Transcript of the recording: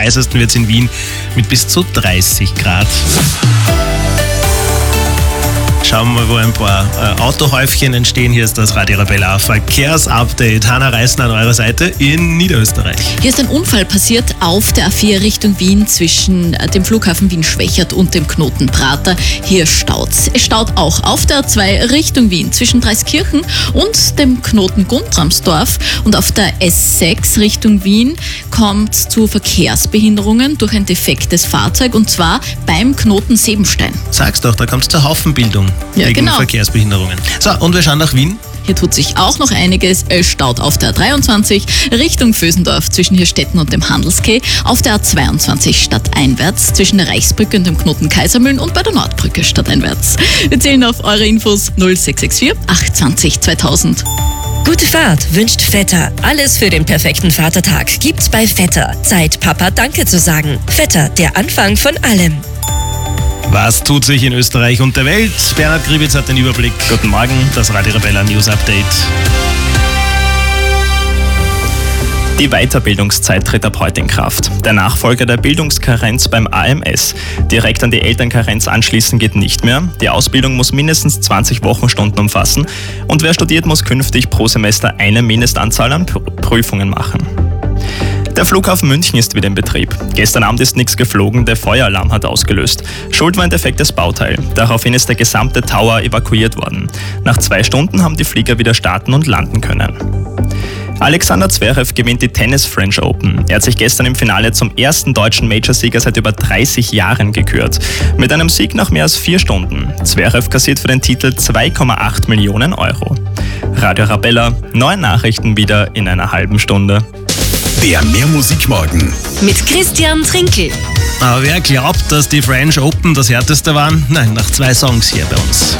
heißesten wird es in Wien mit bis zu 30 Grad. Schauen wir mal, wo ein paar Autohäufchen entstehen. Hier ist das Radio Arabella Verkehrsupdate. Hanna Reisner an eurer Seite in Niederösterreich. Hier ist ein Unfall passiert auf der A4 Richtung Wien zwischen dem Flughafen Wien-Schwächert und dem Knoten Prater. Hier staut's. Es staut auch auf der A2 Richtung Wien zwischen Dreiskirchen und dem Knoten Guntramsdorf. Und auf der S6 Richtung Wien kommt es zu Verkehrsbehinderungen durch ein defektes Fahrzeug, und zwar beim Knoten Sebenstein. Sag's doch, da kommt es zur Haufenbildung. Ja, wegen genau. Verkehrsbehinderungen. So, und wir schauen nach Wien. Hier tut sich auch noch einiges. Es staut auf der A23 Richtung Vösendorf zwischen Hirstetten und dem Handelskeh, auf der A22 stadteinwärts zwischen der Reichsbrücke und dem Knoten Kaisermühlen und bei der Nordbrücke stadteinwärts. Wir zählen auf eure Infos 0664 820 2000. Gute Fahrt wünscht Vetter. Alles für den perfekten Vatertag gibt's bei Vetter. Zeit, Papa Danke zu sagen. Vetter, der Anfang von allem. Was tut sich in Österreich und der Welt? Bernhard Gribitz hat den Überblick. Guten Morgen, das Radio Arabella News Update. Die Weiterbildungszeit tritt ab heute in Kraft. Der Nachfolger der Bildungskarenz beim AMS. Direkt an die Elternkarenz anschließen geht nicht mehr. Die Ausbildung muss mindestens 20 Wochenstunden umfassen und wer studiert, muss künftig pro Semester eine Mindestanzahl an Prüfungen machen. Der Flughafen München ist wieder in Betrieb. Gestern Abend ist nichts geflogen, der Feueralarm hat ausgelöst. Schuld war ein defektes Bauteil. Daraufhin ist der gesamte Tower evakuiert worden. Nach 2 Stunden haben die Flieger wieder starten und landen können. Alexander Zverev gewinnt die Tennis French Open. Er hat sich gestern im Finale zum ersten deutschen Majorsieger seit über 30 Jahren gekürt. Mit einem Sieg nach mehr als 4 Stunden. Zverev kassiert für den Titel 2,8 Millionen Euro. Radio Arabella, neue Nachrichten wieder in einer halben Stunde. Der Mehrmusikmorgen Mit Christian Trinkel. Aber wer glaubt, dass die French Open das härteste waren? Nein, nach 2 Songs hier bei uns.